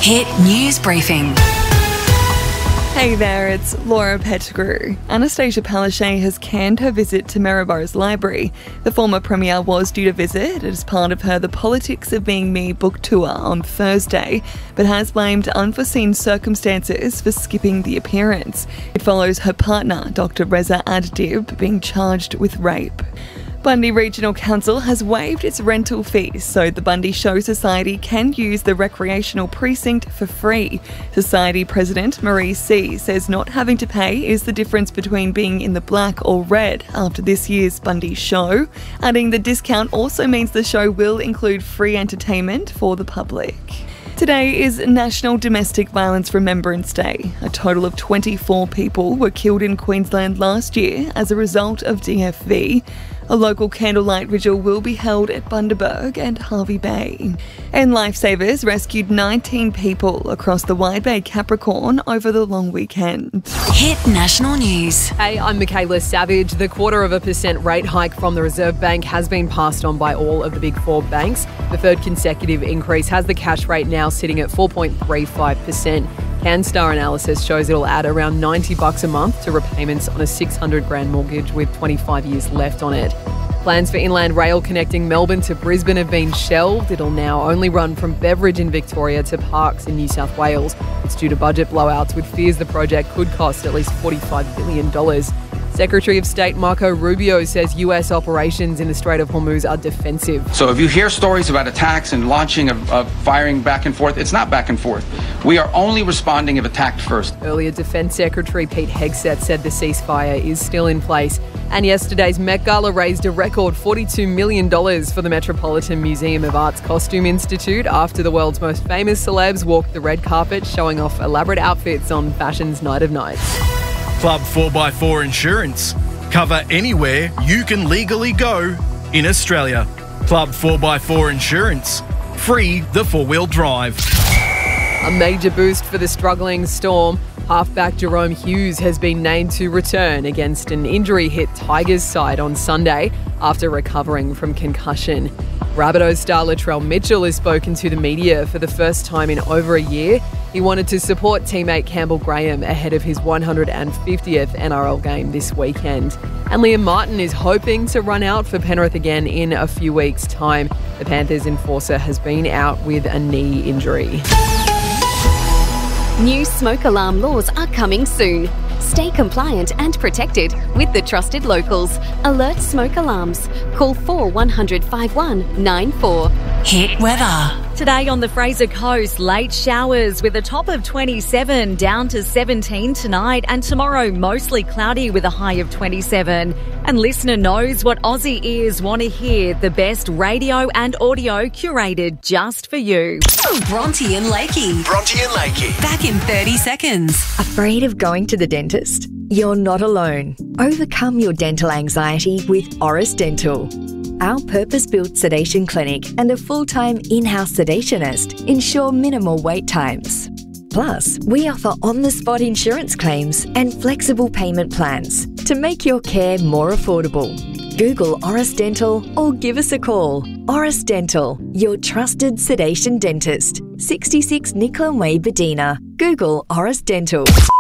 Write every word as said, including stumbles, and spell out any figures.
Hit News Briefing. Hey there, it's Laura Pettigrew. Anastasia Palaszczuk has canned her visit to Maryborough Library. The former Premier was due to visit as part of her The Politics of Being Me book tour on Thursday, but has blamed unforeseen circumstances for skipping the appearance. It follows her partner, Doctor Reza Addadib, being charged with rape. Bundy Regional Council has waived its rental fees so the Bundy Show Society can use the recreational precinct for free. Society President Marie C says not having to pay is the difference between being in the black or red after this year's Bundy Show, adding the discount also means the show will include free entertainment for the public. Today is National Domestic Violence Remembrance Day. A total of twenty-four people were killed in Queensland last year as a result of D F V. A local candlelight vigil will be held at Bundaberg and Hervey Bay. And lifesavers rescued nineteen people across the Wide Bay Capricorn over the long weekend. Hit National News. Hey, I'm Michaela Savage. The quarter of a percent rate hike from the Reserve Bank has been passed on by all of the big four banks. The third consecutive increase has the cash rate now sitting at four point three five percent. CanStar analysis shows it'll add around ninety bucks a month to repayments on a six hundred grand mortgage with twenty-five years left on it. Plans for Inland Rail connecting Melbourne to Brisbane have been shelved. It'll now only run from Beveridge in Victoria to Parkes in New South Wales. It's due to budget blowouts, with fears the project could cost at least forty-five billion dollars. Secretary of State Marco Rubio says U S operations in the Strait of Hormuz are defensive. So if you hear stories about attacks and launching of, of firing back and forth, it's not back and forth. We are only responding if attacked first. Earlier, Defence Secretary Pete Hegseth said the ceasefire is still in place. And yesterday's Met Gala raised a record forty-two million dollars for the Metropolitan Museum of Art's Costume Institute after the world's most famous celebs walked the red carpet showing off elaborate outfits on fashion's Night of Nights. Club four by four Insurance. Cover anywhere you can legally go in Australia. Club four by four Insurance. Free the four-wheel drive. A major boost for the struggling Storm. Halfback Jerome Hughes has been named to return against an injury-hit Tigers side on Sunday after recovering from concussion. Rabbitohs star Latrell Mitchell has spoken to the media for the first time in over a year. He wanted to support teammate Campbell Graham ahead of his one hundred fiftieth N R L game this weekend. And Liam Martin is hoping to run out for Penrith again in a few weeks' time. The Panthers enforcer has been out with a knee injury. New smoke alarm laws are coming soon. Stay compliant and protected with the trusted locals. Alert smoke alarms. Call four one hundred five one nine four. Hit weather. Today on the Fraser Coast, late showers with a top of twenty-seven, down to seventeen tonight, and tomorrow mostly cloudy with a high of twenty-seven. And listener knows what Aussie ears want to hear, the best radio and audio curated just for you. Bronte and Lakey. Bronte and Lakey. Back in thirty seconds. Afraid of going to the dentist? You're not alone. Overcome your dental anxiety with Auris Dental. Our purpose-built sedation clinic and a full-time in-house sedationist ensure minimal wait times. Plus, we offer on-the-spot insurance claims and flexible payment plans to make your care more affordable. Google Auris Dental or give us a call. Auris Dental, your trusted sedation dentist. sixty-six Nicklin Way, Bedina. Google Auris Dental.